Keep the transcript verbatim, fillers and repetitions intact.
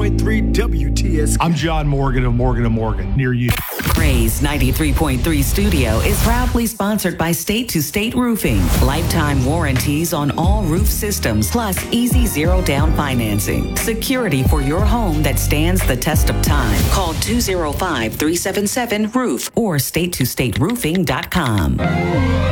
point three W T S K. I'm John Morgan of Morgan and Morgan, near you. Praise ninety-three point three Studio is proudly sponsored by State to State Roofing. Lifetime warranties on all roof systems, plus easy zero down financing. Security for your home that stands the test of time. Call two oh five, three seven seven, roof or state to state roofing dot com.